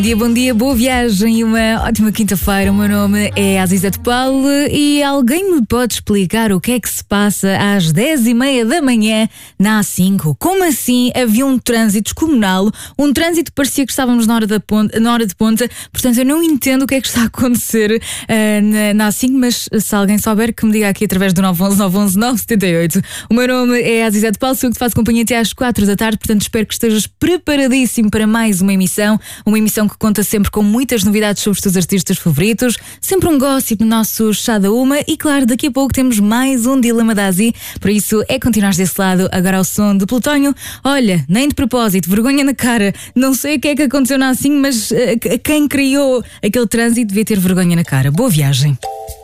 Bom dia, boa viagem e uma ótima quinta-feira. O meu nome é Aziza de Paulo e alguém me pode explicar o que é que se passa às 10h30 da manhã na A5? Como assim havia um trânsito descomunal? Um trânsito que parecia que estávamos na hora de ponta. Portanto, eu não entendo o que é que está a acontecer na A5, mas se alguém souber, que me diga aqui através do 911-911-978. O meu nome é Aziza de Paulo, sou eu que te faço companhia até às 4 da tarde, portanto espero que estejas preparadíssimo para mais uma emissão que conta sempre com muitas novidades sobre os teus artistas favoritos, sempre um gossip no nosso Chá da Uma e claro, daqui a pouco temos mais um Dilema da Azi, por isso é continuar desse lado, agora ao som de Plutónio. Olha, nem de propósito, vergonha na cara, não sei o que é que aconteceu na assim, mas quem criou aquele trânsito devia ter vergonha na cara. Boa viagem.